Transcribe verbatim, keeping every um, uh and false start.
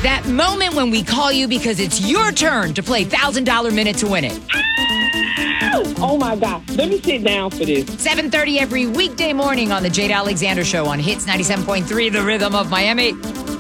That moment when we call you because it's your turn to play one thousand dollars Minute to Win It. Oh, my God. Let me sit down for this. seven thirty every weekday morning on the Jade Alexander Show on Hits ninety-seven point three, The Rhythm of Miami.